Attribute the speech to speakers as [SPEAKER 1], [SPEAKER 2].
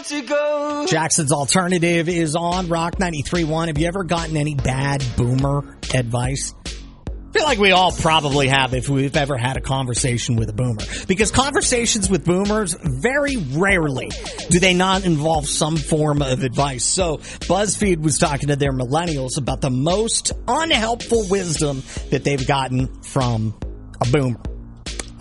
[SPEAKER 1] have to go.
[SPEAKER 2] Jackson's Alternative is on Rock 93.1. Have you ever gotten any bad boomer advice? I feel like we all probably have if we've ever had a conversation with a boomer. Because conversations with boomers, very rarely do they not involve some form of advice. So BuzzFeed was talking to their millennials about the most unhelpful wisdom that they've gotten from a boomer.